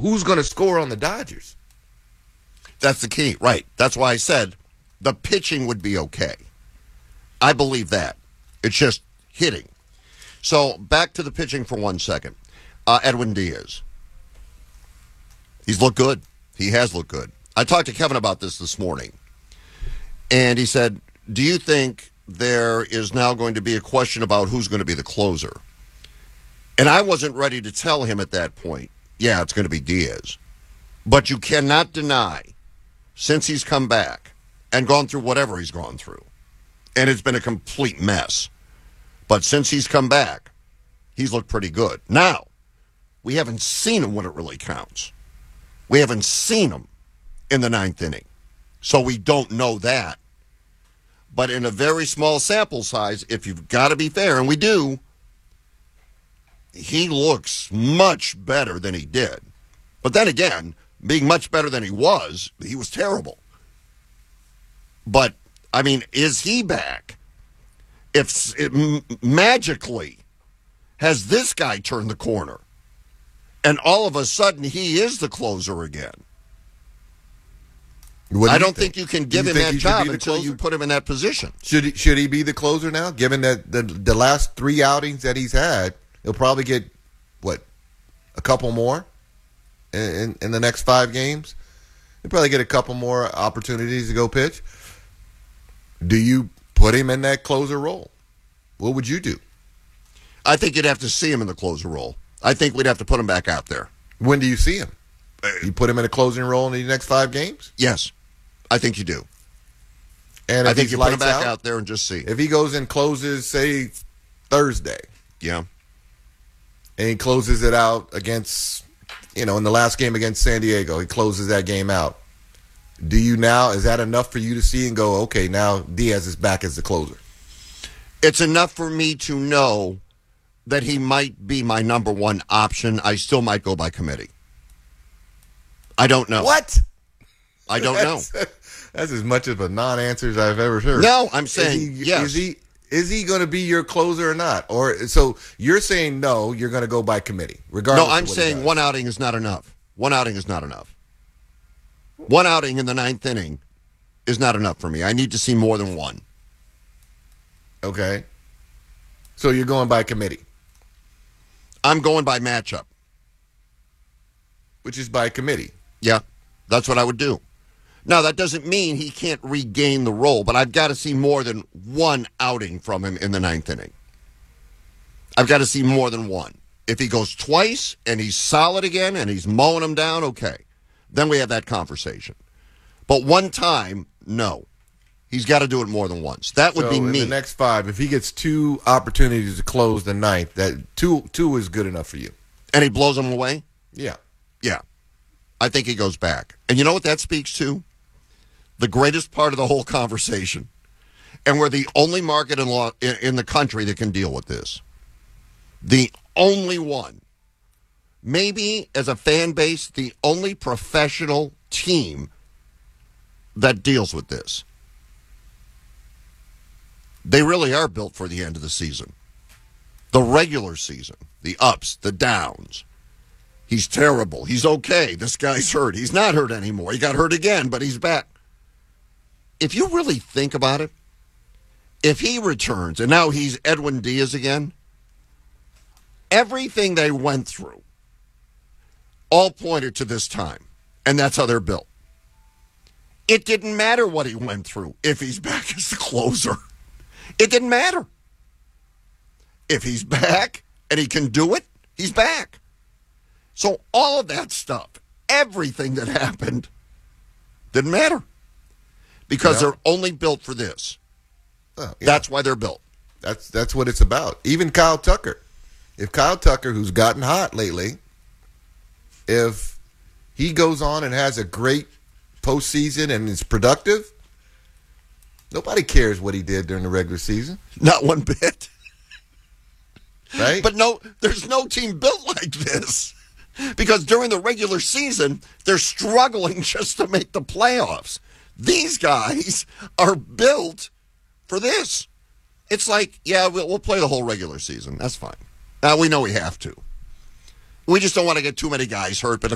who's going to score on the Dodgers? That's the key, right? That's why I said the pitching would be okay. I believe that. It's just hitting. So back to the pitching for 1 second. Edwin Diaz. He's looked good. He has looked good. I talked to Kevin about this morning, and he said, do you think there is now going to be a question about who's going to be the closer? And I wasn't ready to tell him at that point, yeah, it's going to be Diaz. But you cannot deny, since he's come back and gone through whatever he's gone through, and it's been a complete mess, but since he's come back, he's looked pretty good. Now, we haven't seen him when it really counts. We haven't seen him in the 9th inning, so we don't know that. But in a very small sample size, if you've got to be fair, and we do, he looks much better than he did. But then again, being much better than he was terrible. But, I mean, is he back? If magically, has this guy turned the corner? And all of a sudden, he is the closer again. I don't think you can give him that job until you put him in that position. Should he be the closer now? Given that the last 3 outings that he's had, he'll probably get, a couple more in the next 5 games? He'll probably get a couple more opportunities to go pitch. Do you put him in that closer role? What would you do? I think you'd have to see him in the closer role. I think we'd have to put him back out there. When do you see him? You put him in a closing role in the next 5 games? Yes, I think you do. And I think you put him back out there and just see. If he goes and closes, say, Thursday. Yeah. And he closes it out against, in the last game against San Diego, he closes that game out. Is that enough for you to see and go, okay, now Diaz is back as the closer? It's enough for me to know that he might be my number one option. I still might go by committee. I don't know. What? I don't know. That's as much of a non-answer as I've ever heard. No, I'm saying yes. Is he going to be your closer or not? Or so you're saying no, you're going to go by committee, regardless. No, I'm saying one outing is not enough. One outing is not enough. One outing in the 9th inning is not enough for me. I need to see more than one. Okay. So you're going by committee. I'm going by matchup. Which is by committee. Yeah, that's what I would do. Now, that doesn't mean he can't regain the role, but I've got to see more than one outing from him in the 9th inning. I've got to see more than one. If he goes twice and he's solid again and he's mowing them down, okay. Then we have that conversation. But one time, no. He's got to do it more than once. That would be me. In the next 5, if he gets 2 opportunities to close the 9th, that two is good enough for you. And he blows them away? Yeah. Yeah. I think he goes back. And you know what that speaks to? The greatest part of the whole conversation. And we're the only market in the country that can deal with this. The only one. Maybe, as a fan base, the only professional team that deals with this. They really are built for the end of the season. The regular season. The ups, the downs. He's terrible. He's okay. This guy's hurt. He's not hurt anymore. He got hurt again, but he's back. If you really think about it, if he returns, and now he's Edwin Diaz again, everything they went through all pointed to this time, and that's how they're built. It didn't matter what he went through if he's back as the closer. It didn't matter. If he's back and he can do it, he's back. So all of that stuff, everything that happened, didn't matter. Because they're only built for this. Yeah. That's why they're built. That's what it's about. Even Kyle Tucker. If Kyle Tucker, who's gotten hot lately, if he goes on and has a great postseason and is productive, nobody cares what he did during the regular season. Not one bit. Right? But no, there's no team built like this. Because during the regular season, they're struggling just to make the playoffs. These guys are built for this. It's like, yeah, we'll play the whole regular season. That's fine. We know we have to. We just don't want to get too many guys hurt, but